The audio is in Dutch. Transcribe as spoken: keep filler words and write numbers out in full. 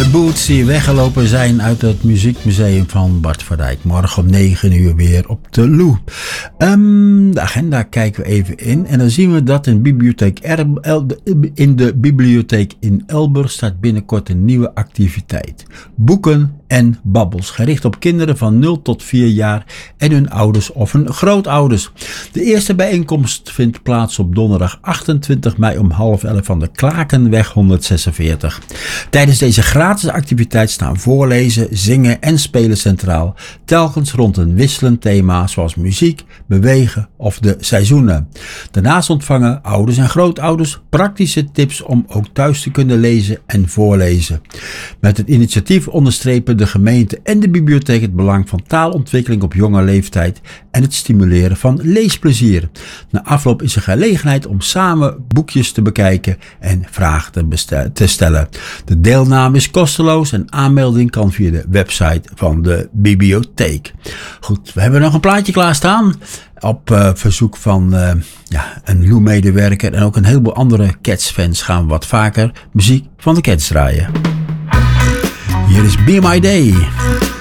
De Boots die weggelopen zijn uit het muziekmuseum van Bart van Dijk. Morgen om negen uur weer op de Loo. Um, de agenda kijken we even in. En dan zien we dat in, bibliotheek er, in de bibliotheek in Elburg staat binnenkort een nieuwe activiteit. Boeken en babbels. Gericht op kinderen van nul tot vier jaar en hun ouders of hun grootouders. De eerste bijeenkomst vindt plaats op donderdag achtentwintig mei om half elf van de Klakenweg honderdzesenveertig. Tijdens deze gratis activiteit staan voorlezen, zingen en spelen centraal. Telkens rond een wisselend thema zoals muziek, bewegen of de seizoenen. Daarnaast ontvangen ouders en grootouders praktische tips om ook thuis te kunnen lezen en voorlezen. Met het initiatief onderstrepen de gemeente en de bibliotheek het belang van taalontwikkeling op jonge leeftijd en het stimuleren van leesplezier. Na afloop is er gelegenheid om samen boekjes te bekijken en vragen te, bestel- te stellen. De deelname is kosteloos en aanmelding kan via de website van de bibliotheek. Goed, we hebben nog een plaatje klaarstaan. Op uh, verzoek van uh, ja, een Loo-medewerker en ook een heleboel andere Cats-fans gaan we wat vaker muziek van de Cats draaien. Hier is Be My Day.